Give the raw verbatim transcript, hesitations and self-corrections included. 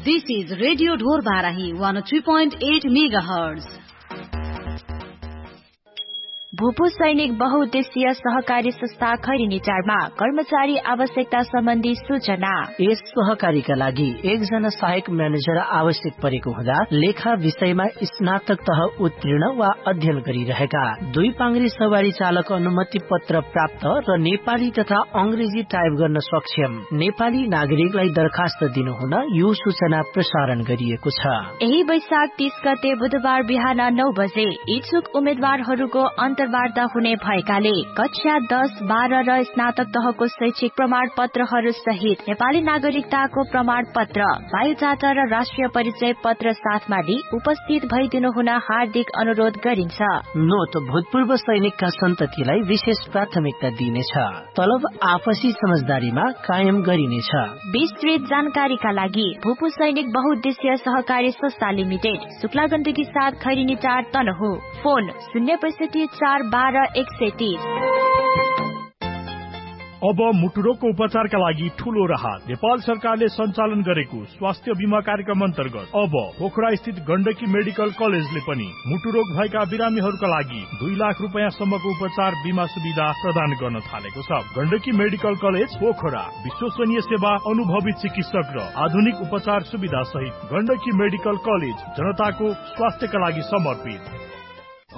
This is Radio Dhor Barahi one oh three point eight megahertz. भूपू सैनिक बहुउद्देश्यीय सहकारी संस्था खैरिनी चारमा कर्मचारी आवश्यकता सम्बन्धी सूचना। यस सहकारीका लागि एकजना सहायक म्यानेजर आवश्यक परेको हुँदा लेखा विषयमा स्नातक तह उत्तीर्ण वा अध्ययन गरिरहेका, दुई पाङ्ग्री सवारी चालक अनुमति पत्र प्राप्त र नेपाली तथा अंग्रेजी टाइप गर्न सक्षम नेपाली नागरिकलाई दरखास्त दिनुहुन यो सूचना प्रसारण गरिएको छ। यही वैशाख तीस गते बुधबार बिहान नौ बजे इच्छुक उम्मेद्वारहरूको अन्तर्वार्ता हुने भएकाले कक्षा दस बाह्र र स्नातक तहको शैक्षिक प्रमाण पत्रहरू सहित नेपाली नागरिकताको प्रमाण पत्र, बायोडाटा र राष्ट्रिय परिचय पत्र साथमा लिई उपस्थित भइदिनु हुन हार्दिक अनुरोध गरिन्छ। नोट: भूतपूर्व सैनिकका सन्ततिलाई विशेष प्राथमिकता दिइनेछ। तलब आपसी समझदारीमा कायम गरिनेछ। विस्तृत जानकारीका लागि भूपू सैनिक बहुउद्देश्यीय सहकारी संस्था लिमिटेड, शुक्ला गण्डकी सात खैरिनी चार तनहु। फोन शून्य पैसठी चार बाह्र एक सय तीस। अब मुटुरोगको उपचारका लागि ठूलो राहत। नेपाल सरकारले सञ्चालन गरेको स्वास्थ्य बीमा कार्यक्रम अन्तर्गत अब पोखरा स्थित गण्डकी मेडिकल कलेजले पनि मुटुरोग भएका बिरामीहरूका लागि दुई लाख रुपियाँ सम्मको उपचार बीमा सुविधा प्रदान गर्न थालेको छ। गण्डकी मेडिकल कलेज पोखरा विश्वसनीय सेवा, अनुभवी चिकित्सक र आधुनिक उपचार सुविधा सहित गण्डकी मेडिकल कलेज जनताको स्वास्थ्यका लागि समर्पित।